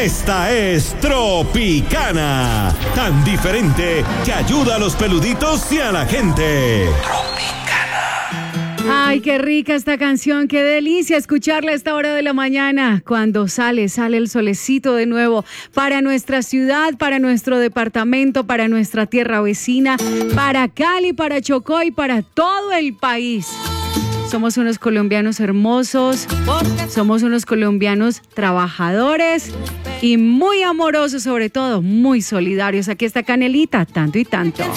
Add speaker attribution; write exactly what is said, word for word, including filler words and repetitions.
Speaker 1: Esta es Tropicana, tan diferente que ayuda a los peluditos y a la gente.
Speaker 2: Ay, qué rica esta canción, qué delicia escucharla a esta hora de la mañana, cuando sale, sale el solecito de nuevo para nuestra ciudad, para nuestro departamento, para nuestra tierra vecina, para Cali, para Chocó y para todo el país. Somos unos colombianos hermosos, somos unos colombianos trabajadores y muy amorosos, sobre todo muy solidarios. Aquí está Canelita, tanto y tanto.